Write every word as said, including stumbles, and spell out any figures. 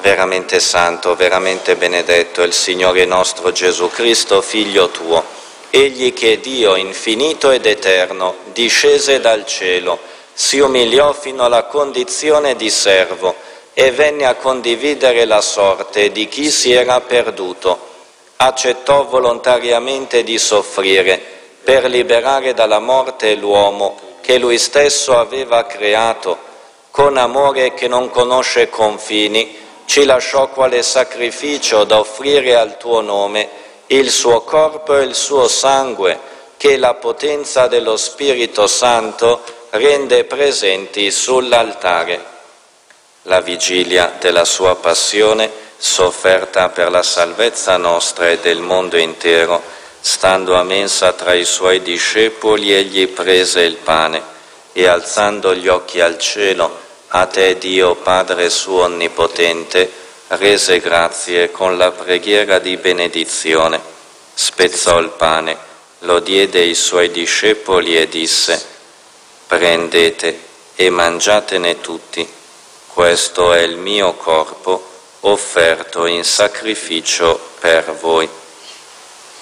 Veramente santo, veramente benedetto è il Signore nostro Gesù Cristo, Figlio tuo. Egli che è Dio infinito ed eterno, discese dal cielo, si umiliò fino alla condizione di servo e venne a condividere la sorte di chi si era perduto. Accettò volontariamente di soffrire per liberare dalla morte l'uomo che lui stesso aveva creato. Con amore che non conosce confini, ci lasciò quale sacrificio da offrire al tuo nome il suo corpo e il suo sangue, che la potenza dello Spirito Santo rende presenti sull'altare. La vigilia della sua passione, sofferta per la salvezza nostra e del mondo intero, stando a mensa tra i suoi discepoli, egli prese il pane e, alzando gli occhi al cielo, a te, Dio Padre suo onnipotente, rese grazie con la preghiera di benedizione. Spezzò il pane, lo diede ai suoi discepoli e disse: prendete e mangiatene tutti, questo è il mio corpo offerto in sacrificio per voi.